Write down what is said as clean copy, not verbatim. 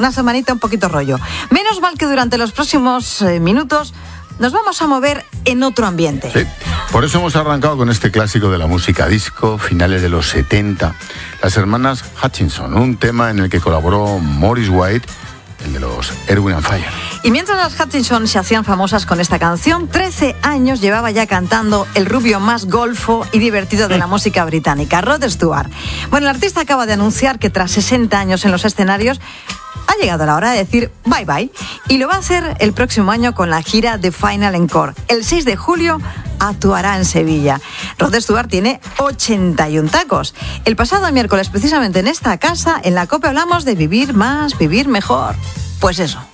una semanita un poquito rollo. Menos mal que durante los próximos minutos nos vamos a mover en otro ambiente. Sí, por eso hemos arrancado con este clásico de la música disco, finales de los 70, las hermanas Hutchinson, un tema en el que colaboró Maurice White, el de los Earth, Wind & Fire. Y mientras las Hutchinson se hacían famosas con esta canción, 13 años llevaba ya cantando el rubio más golfo y divertido de la música británica, Rod Stewart. Bueno, el artista acaba de anunciar que tras 60 años en los escenarios ha llegado la hora de decir bye bye, y lo va a hacer el próximo año con la gira The Final Encore. El 6 de julio actuará en Sevilla. Rod Stewart tiene 81 tacos. El pasado miércoles, precisamente en esta casa, en la COPE hablamos de vivir más, vivir mejor. Pues eso.